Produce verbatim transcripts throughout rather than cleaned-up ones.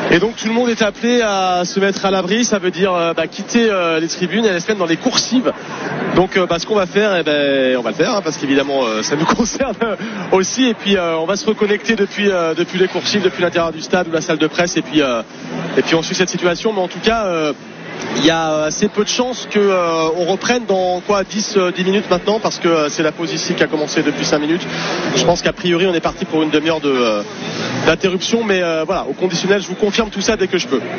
Et donc tout le monde est appelé à se mettre à l'abri, ça veut dire euh, bah, quitter euh, les tribunes et aller se mettre dans les coursives. Donc euh, bah, ce qu'on va faire, eh ben, on va le faire hein, parce qu'évidemment euh, ça nous concerne aussi. Et puis euh, on va se reconnecter depuis, euh, depuis les coursives, depuis l'intérieur du stade ou la salle de presse. Et puis, euh, et puis on suit cette situation. Mais en tout cas, euh, il y a assez peu de chances qu'on euh, reprenne dans quoi dix minutes maintenant parce que euh, c'est la pause ici qui a commencé depuis cinq minutes. Je pense qu'a priori on est parti pour une demi-heure de, euh, d'interruption. Mais euh, voilà, au conditionnel, je vous confirme tout ça dès que je peux.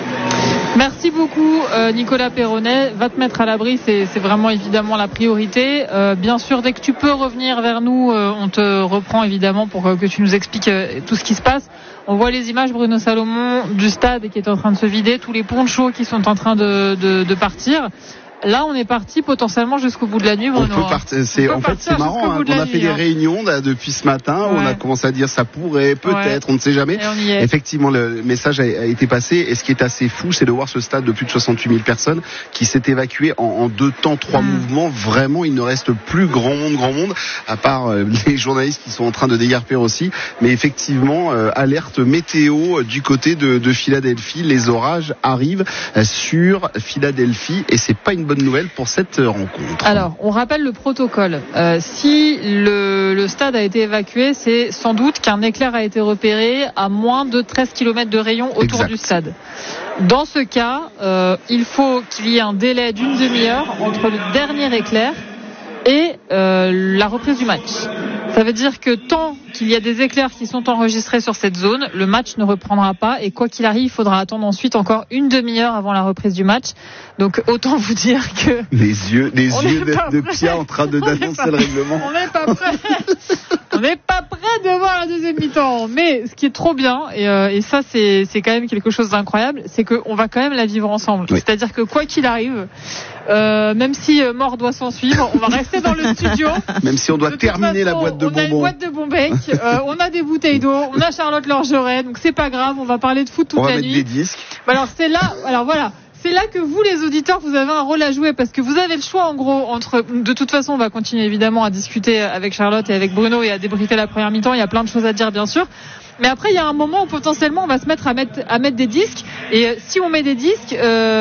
Merci beaucoup euh, Nicolas Perronnet. Va te mettre à l'abri, c'est, c'est vraiment évidemment la priorité. Euh, bien sûr, dès que tu peux revenir vers nous, euh, on te reprend évidemment pour que, que tu nous expliques euh, tout ce qui se passe. On voit les images, Bruno Salomon, du stade qui est en train de se vider, tous les ponchos qui sont en train de, de, de partir. Là, on est parti potentiellement jusqu'au bout de la nuit, Bruno. On peut partir. C'est, on peut en fait, c'est marrant. Hein, on a fait nuit, des hein. réunions là, depuis ce matin. Ouais. Où on a commencé à dire ça pourrait, peut-être, ouais. on ne sait jamais. Effectivement, le message a, a été passé. Et ce qui est assez fou, c'est de voir ce stade de plus de soixante-huit mille personnes qui s'est évacué en, en deux temps, trois mmh. mouvements. Vraiment, il ne reste plus grand monde, grand monde, à part euh, les journalistes qui sont en train de déguerpir aussi. Mais effectivement, euh, alerte météo du côté de, de Philadelphie. Les orages arrivent euh, sur Philadelphie et c'est pas une bonne nouvelle pour cette rencontre. Alors, on rappelle le protocole. Euh, si le, le stade a été évacué, c'est sans doute qu'un éclair a été repéré à moins de treize kilomètres de rayon autour exact. Du stade. Dans ce cas, euh, il faut qu'il y ait un délai d'une demi-heure entre le dernier éclair et euh, la reprise du match. Ça veut dire que tant qu'il y a des éclairs qui sont enregistrés sur cette zone, le match ne reprendra pas et quoi qu'il arrive, il faudra attendre ensuite encore une demi-heure avant la reprise du match. Donc autant vous dire que les yeux, les yeux de, de Pia en train de d'annoncer le règlement. On n'est pas prêt. On n'est pas prêt de voir la deuxième mi-temps. Mais ce qui est trop bien et, euh, et ça c'est c'est quand même quelque chose d'incroyable, c'est qu'on va quand même la vivre ensemble. Oui. C'est-à-dire que quoi qu'il arrive. Euh, même si euh, mort doit s'en suivre, on va rester dans le studio. Même si on doit terminer façon, la boîte de on bonbons. On a une boîte de bonbec, euh, on a des bouteilles d'eau, on a Charlotte Lorgeret, donc c'est pas grave, on va parler de foot toute on va la mettre nuit. Des disques. Alors c'est là, alors voilà. C'est là que vous, les auditeurs, vous avez un rôle à jouer parce que vous avez le choix, en gros, entre. De toute façon, on va continuer évidemment à discuter avec Charlotte et avec Bruno et à débriefer la première mi-temps. Il y a plein de choses à dire, bien sûr. Mais après, il y a un moment où potentiellement, on va se mettre à mettre à mettre des disques. Et si on met des disques,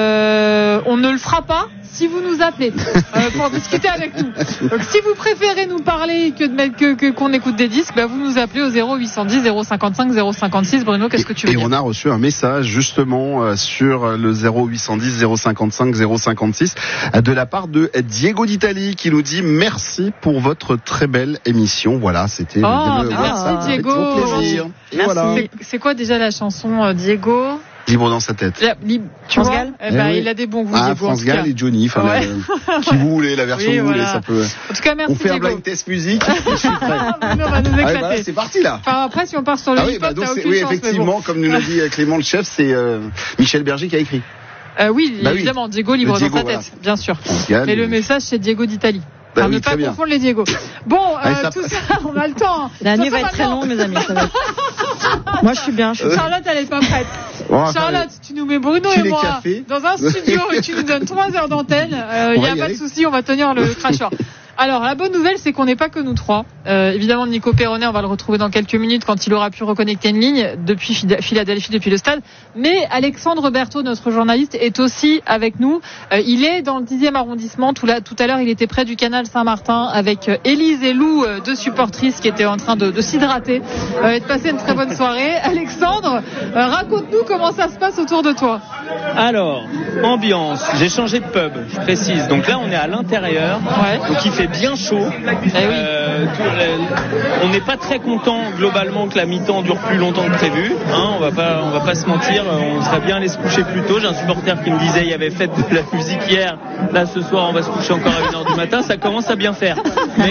euh, on ne le fera pas si vous nous appelez euh, pour discuter avec nous. Donc, si vous préférez nous parler que de mettre que, que qu'on écoute des disques, bah, vous nous appelez au zéro huit cent dix zéro cinquante-cinq zéro cinquante-six. Bruno, qu'est-ce que tu veux et dire ? Et on a reçu un message justement euh, sur le zéro huit cent dix zéro cinquante-cinq zéro cinquante-six euh, de la part de Diego d'Italie qui nous dit merci pour votre très belle émission. Voilà, c'était. Oh, le, merci voilà, Diego. Plaisir. Merci. Voilà. C'est, c'est quoi déjà la chanson euh, Diego ? Libre dans sa tête. La, libre, tu vois, eh ben, eh oui. Il a des bons goûts. Ah, Diego, France Gall et Johnny. Enfin, ouais. la, qui vous voulez, la version oui, que vous voilà. voulez, ça peut. En tout cas, merci. On fait Diego. un blind test musique. Je suis prêt. on va nous éclater. Ah, bah, c'est parti là. Enfin, après, si on part sur le ah, hip-hop, oui, bah, t'as aucune oui, chance, effectivement, bon. comme nous l'a dit Clément le chef, c'est euh, Michel Berger qui a écrit. Euh, oui, bah, évidemment, oui. Diego libre Diego, dans sa voilà. tête, bien sûr. Gall, mais le message, c'est Diego d'Italie. Bah enfin, oui, ne pas bien. confondre les Diego. Bon, euh, Allez, ça tout ça, on a le temps. La nuit va être très longue, mes amis. Ça va être... Moi, je suis bien. Je suis... Charlotte, elle est pas prête. Bon, Charlotte, tu nous mets Bruno tu et moi cafés. dans un studio et tu nous donnes trois heures d'antenne. Il euh, n'y a pas aller. de souci, on va tenir le cracheur. Alors, la bonne nouvelle, c'est qu'on n'est pas que nous trois. Euh, évidemment, Nico Perronnet, on va le retrouver dans quelques minutes quand il aura pu reconnecter une ligne depuis Philadelphie, depuis le stade. Mais Alexandre Berthaud, notre journaliste, est aussi avec nous. Euh, il est dans le dixième arrondissement. Tout, là, tout à l'heure, il était près du canal Saint-Martin avec Élise et Lou, euh, deux supportrices qui étaient en train de, de s'hydrater euh, et de passer une très bonne soirée. Alexandre, euh, raconte-nous comment ça se passe autour de toi. Alors, ambiance. J'ai changé de pub, je précise. Donc là, on est à l'intérieur. Ouais. Donc il fait bien chaud. Eh oui. euh, tout, euh, on n'est pas très content globalement que la mi-temps dure plus longtemps que prévu. Hein, on va pas, on va pas se mentir. On serait bien allé se coucher plus tôt. J'ai un supporter qui me disait il y avait fête de la musique hier. Là ce soir on va se coucher encore à une heure du matin. Ça commence à bien faire. Mais,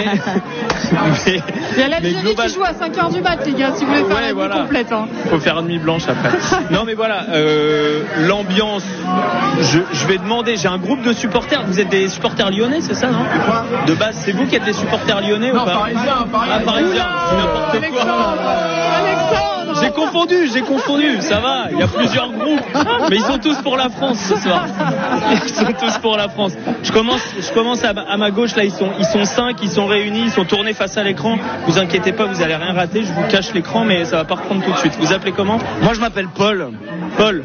mais il y a l'Algérie global... qui joue à cinq heures du mat, les gars. Si vous voulez faire ouais, la nuit voilà. complète. Hein. Faut faire une nuit blanche après. Non mais voilà, euh, l'ambiance. Je, je vais demander. J'ai un groupe de supporters. Vous êtes des supporters lyonnais, c'est ça, non ? De base, c'est vous qui êtes des supporters lyonnais non, ou pas ? Parisien, parisien. Ah, parisien, c'est n'importe Alexandre, quoi. Alexandre. J'ai confondu, j'ai confondu, ça va, il y a plusieurs groupes, mais ils sont tous pour la France ce soir. Ils sont tous pour la France. Je commence, je commence à, à ma gauche, là, ils sont, ils sont cinq, ils sont réunis, ils sont tournés face à l'écran. Vous inquiétez pas, vous allez rien rater, je vous cache l'écran, mais ça va pas reprendre tout de suite. Vous appelez comment ? Moi, je m'appelle Paul. Paul,